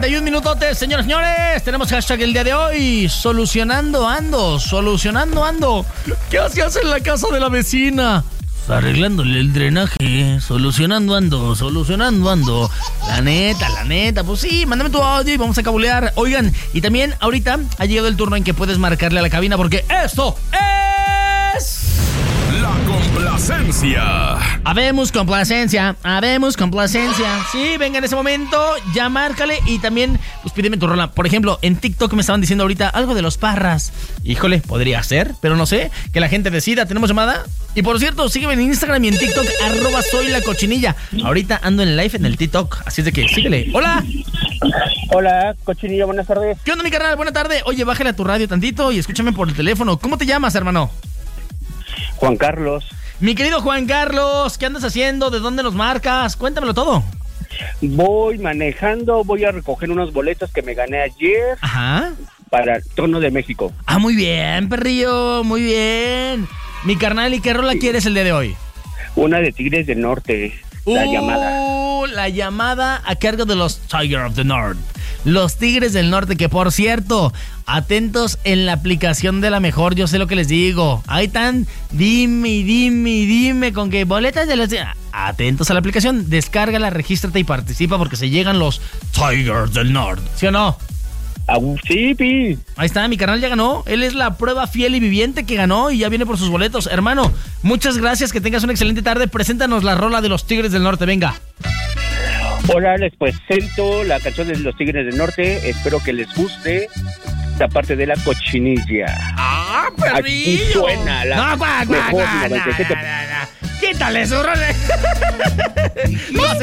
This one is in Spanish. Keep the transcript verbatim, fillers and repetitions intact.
treinta y un minutotes, señoras y señores. Tenemos hashtag el día de hoy. Solucionando ando, solucionando ando. ¿Qué hacías en la casa de la vecina? Arreglándole el drenaje, solucionando ando, solucionando ando. La neta, la neta, pues sí, mándame tu audio y vamos a cabulear. Oigan, y también ahorita ha llegado el turno en que puedes marcarle a la cabina porque esto es... La complacencia. Habemos complacencia, habemos complacencia. Sí, venga en ese momento, ya márcale y también, pues pídeme tu rola. Por ejemplo, en TikTok me estaban diciendo ahorita algo de los Parras. Híjole, podría ser, pero no sé, que la gente decida. ¿Tenemos llamada? Y por cierto, sígueme en Instagram y en TikTok, arroba soy la cochinilla. Ahorita ando en live en el TikTok, así es de que síguele. Hola. Hola, cochinilla, buenas tardes. ¿Qué onda, mi carnal? Buena tarde. Oye, bájale a tu radio tantito y escúchame por el teléfono. ¿Cómo te llamas, hermano? Juan Carlos. Mi querido Juan Carlos, ¿qué andas haciendo? ¿De dónde nos marcas? Cuéntamelo todo. Voy manejando, voy a recoger unos boletos que me gané ayer. Ajá. Para Trono de México. Ah, muy bien, perrillo, muy bien. Mi carnal, ¿y qué rola quieres el día de hoy? Una de Tigres del Norte, la uh, llamada. La llamada a cargo de los Tiger of the North. Los Tigres del Norte, que por cierto, atentos en la aplicación de La Mejor, yo sé lo que les digo. Ahí están, dime y dime y dime con qué boletas de los... Atentos a la aplicación, descárgala, regístrate y participa porque se llegan los Tigers del Norte. ¿Sí o no? Ah, sí, pi. Ahí está, mi carnal ya ganó. Él es la prueba fiel y viviente que ganó y ya viene por sus boletos. Hermano, muchas gracias, que tengas una excelente tarde. Preséntanos la rola de los Tigres del Norte, venga. Hola, les presento la canción de los Tigres del Norte. Espero que les guste la parte de la cochinilla. ¡Ah, perrillo! Aquí suena la no, guau, guau, mejor guau, noventa y siete. nah, nah, nah. ¡Quítale su rola!